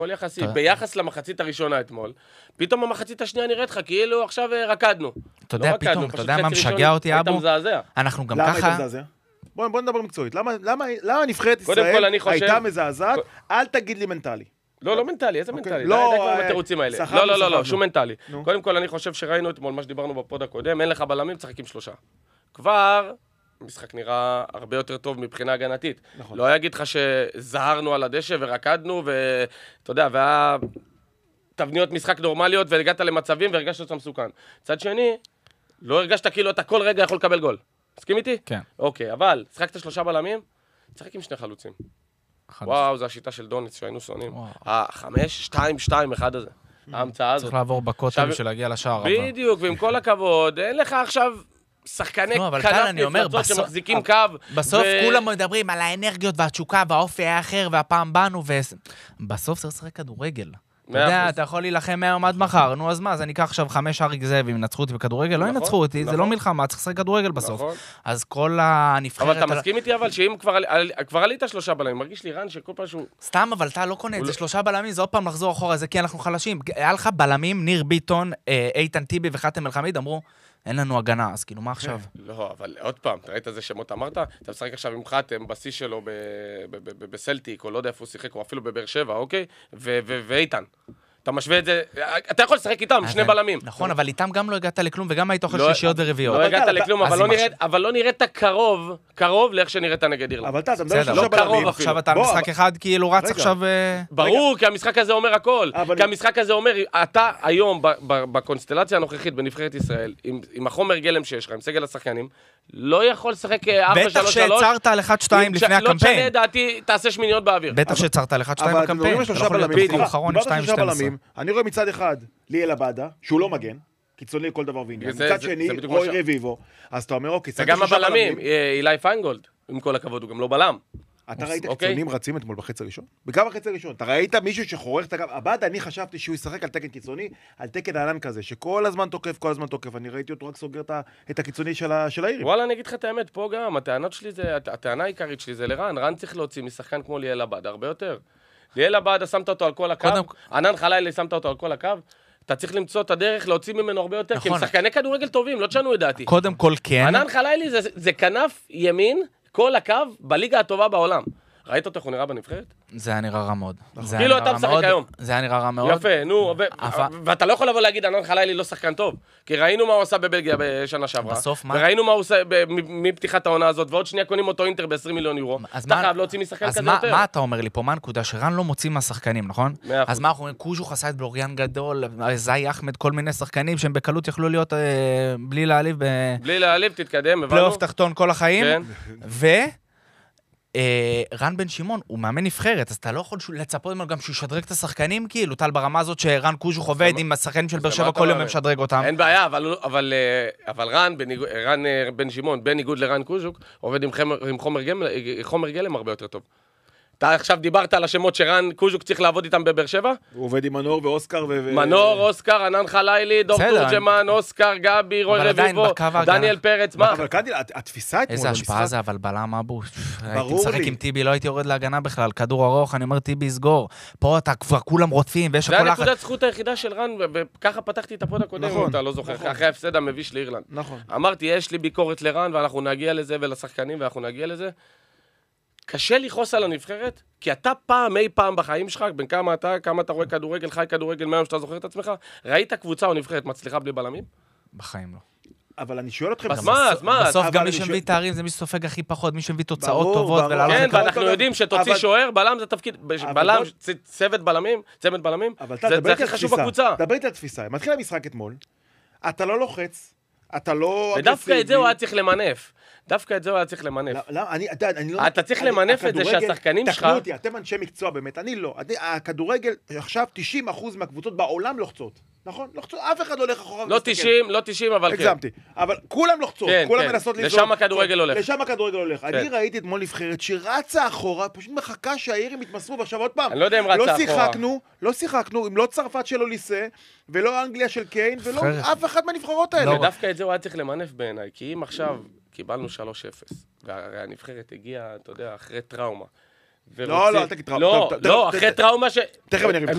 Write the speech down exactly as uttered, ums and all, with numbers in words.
כל יחסי, ביחס למחצית הראשונה אתמול, פתאום המחצית השנייה נראית לך, כאילו עכשיו רקדנו. אתה יודע, פתאום, אתה יודע מה משגע אותי, אבו? אנחנו גם ככה... למה היית מזעזע? בוא נדבר מקצועית. למה נבחרת ישראל הייתה מזעזעת? אל תגיד לי מנטלי. לא, לא מנטלי, איזה מנטלי? לא, לא, לא, לא, לא, שום מנטלי. קודם כל, אני חושב שראינו אתמול מה שדיברנו בפוד הקודם, אין לך בלמים, תשחק עם שלושה. כבר, המשחק נראה הרבה יותר טוב מבחינה הגנתית. לא אגיד לך שזהרנו על הדשא ורקדנו, ואתה יודע, והיה תבניות משחק נורמליות, והגעת למצבים והרגשת שאתה מסוכן. צד שני, לא הרגשת כאילו אתה כל רגע יכול לקבל גול. מסכים איתי? כן. אוקיי, אבל שחקת שלושה בלמים, תשחק עם שני חלוצים. וואו, זו השיטה של דוניץ שהיינו שונאים. החמש, שתיים, שתיים, אחד הזה. ההמצאה הזאת. צריך לעבור בקוטל בשביל להגיע לשער. בדיוק, ועם כל הכבוד, אין לך עכשיו שחקני כנף מפלצות שמחזיקים קו. בסוף כולם מדברים על האנרגיות והתשוקה והאופי האחר והפעם באנו, ובסוף זה שחק כדורגל. אתה יודע, אתה יכול להילחם מהיום עד מחר, נו אז מה, אז אני אקח עכשיו חמש אריק זאב, אם ינצחו אותי בכדורגל, לא ינצחו אותי, זה לא מלחמה, צריך לשחק כדורגל בסוף. אז כל הנבחרת... אבל אתה מסכים איתי אבל שאם כבר עלית שלושה בלמים, מרגיש לי רן שכל פעם שהוא... סתם, אבל אתה לא קונה את זה, שלושה בלמים, זה עוד פעם לחזור אחורה, זה כי אנחנו חלשים. היה לך בלמים, ניר ביטון, איתן טיבי וחתם אל-חמיד, אמרו, אין לנו הגנה, אז כאילו, מה עכשיו? לא, אבל עוד פעם, אתה ראית איזה שמות אמרת? אתה משחק עכשיו עם חתם, בשיא שלו בסלטיק, או לא יודע איפה הוא שיחק, או אפילו בבאר שבע, אוקיי? ואיתן. אתה משווה את זה, אתה יכול לשחק איתם, שני בלמים. נכון, אבל איתם גם לא הגעת לכלום, וגם היית אוכל שלישיות ורביעיות. לא הגעת לכלום, אבל לא נראית קרוב, קרוב לאיך שנראית נגד אירלנד. אבל אתה, אתה מדבר שלושה בלמים. עכשיו אתה משחק אחד, כאילו רץ עכשיו... ברור, כי המשחק הזה אומר הכל. כי המשחק הזה אומר, אתה היום, בקונסטלציה הנוכחית בנבחרת ישראל, עם החומר גלם שיש לך, עם סגל השחקנים, לא יכול לשחק ארבע שלוש שלוש. בטח שהצרת על אחד שתיים לפני הקמפיין. לא תשנה דעתי, תעשה שמיניות באוויר. בטח שהצרת על אחד שתיים בקמפיין. אני רואה מצד אחד ליאל עבדה, שהוא לא מגן, קיצוני כל דבר ועניין. מצד שני, רוי רביבו. אז אתה אומר, אוקיי, וגם הבלמים, אילי פיינגולד, עם כל הכבוד, הוא גם לא בלם. אתה ראית קיצונים רצים אתמול בחצי הראשון? בקו החצי הראשון. אתה ראית מישהו שחורך את הקו? עבדה, אני חשבתי שהוא ישחק על תקן קיצוני, על תקן הענן כזה, שכל הזמן תוקף, כל הזמן תוקף. אני ראיתי אותו רק סוגר את הקיצוני של העירים. וואלה, אני אגיד לך את האמת, פה גם, הטענות שלי זה, הטענה העיקרית שלי זה לרן. רן צריך להוציא משחקן כמו ליאל עבדה, הרבה יותר. ליאל עבדה, שמת אותו על כל הקו, ענן חלילי שמת אותו על כל הקו, אתה צריך למצוא את הדרך להוציא ממנו הרבה יותר, כי הם שחקני כדורגל טובים, לא תשנו את דעתי. קודם כל כן. ענן חלילי זה כנף ימין, כל הקו, בליגה הטובה בעולם. ראית אותו איך הוא נראה בנבחרת? זה היה נראה רע מאוד. כאילו אתה משחק היום. זה היה נראה רע מאוד. יפה, נו, ואתה לא יכול לבוא להגיד, ענן חלילי לא שחקן טוב, כי ראינו מה הוא עושה בבלגיה בשנה שעברה, וראינו מה הוא עושה מפתיחת העונה הזאת, ועוד שנייה קונים אותו אינטר ב-עשרים מיליון יורו, אתה חייב להוציא משחקן כזה יותר. אז מה אתה אומר לי פה? מה הנקודה? שרן לא מוציא מהשחקנים, נכון? אז מה אנחנו אומרים? קוז'ו חסה את בלוריאן גדול, זאי אחמד, כל מיני שחקנים שהם בקלות יכלו להיות בלי להעליב, בלי להעליב, תתקדם, פלייאוף תחתון כל החיים. ו רן בן שמעון, הוא מאמן נבחרת, אז אתה לא יכול לצפות ממנו גם שהוא ישדרג את השחקנים, כאילו, טל ברמה הזאת שרן קוז'וך עובד עם השחקנים של באר שבע כל יום משדרג אותם. אין בעיה, אבל רן בן שמעון, בניגוד לרן קוז'וך, עובד עם חומר גלם הרבה יותר טוב. אתה עכשיו דיברת על השמות שרן קוז'וק צריך לעבוד איתם בבאר שבע? הוא עובד עם מנור ואוסקר ו... מנור, אוסקר, ענן חלילי, דור תורג'מן, אוסקר, גבי, רוי רביבו, דניאל פרץ, מה? אבל קנדיל, התפיסה אתמול... איזה השפעה זה, אבל בלם אבו. הייתי משחק עם טיבי, לא הייתי יורד להגנה בכלל, כדור ארוך, אני אומר טיבי יסגור. פה אתה כבר כולם רודפים, ויש הכל לחץ. זה הנקודת זכות היחידה של רן, וככה פתחתי את הפוד הקודם, אם אתה לא זוכר, אחרי ההפסד המביש לאירלנד. אמרתי, יש לי ביקורת לרן, ואנחנו נגיע לזה ולשחקנים, ואנחנו נגיע לזה. קשה לכעוס על הנבחרת, כי אתה פעם, אי פעם בחיים שלך, בין כמה אתה, כמה אתה רואה כדורגל, חי כדורגל, מהיום שאתה זוכר את עצמך, ראית קבוצה או נבחרת מצליחה בלי בלמים? בחיים לא. אבל אני שואל אתכם... אז מה, אז מה? בסוף גם מי שמביא תארים זה מי שסופג הכי פחות, מי שמביא תוצאות טובות. כן, ואנחנו יודעים שתוציא שוער, בלם זה תפקיד, בלם, צוות בלמים, צוות בלמים, זה הכי חשוב בקבוצה. דבר איתי על תפיסה, מתחיל המשחק אתמול, אתה לא לוחץ, אתה לא... ודווקא את זה הוא היה צריך למנף. דווקא את זה הוא היה צריך למנף. אתה צריך למנף את זה שהשחקנים שלך... תקנו אותי, אתם אנשי מקצוע באמת, אני לא. הכדורגל, עכשיו תשעים אחוז מהקבוצות בעולם לוחצות. נכון? לוחצות, אף אחד לא הולך אחורה. לא תשעים, לא תשעים, אבל כן. הגזמתי. אבל כולם לוחצות, כולם מנסות לזור. לשם הכדורגל הולך. לשם הכדורגל הולך. אני ראיתי אתמול נבחרת שרצה אחורה, פשוט מחכה שהאירים יתמסרו, ועכשיו עוד פעם. אני לא יודע אם רצה אחורה. לא שיחקנו, אם לא צרפת של אוליסה, ולא אנגליה של קיין, ולא אף אחד מהנבחרות האלה. ודווקא את זה הוא היה צריך למנף בעיניי, כי אם עכשיו קיבלנו שלוש אפס, והנבחרת הגיעה, אתה יודע, אחרי טראומה. לא, לא, אל תגיד טראומה. לא, לא, אחרי טראומה ש... תכף אני אגיד.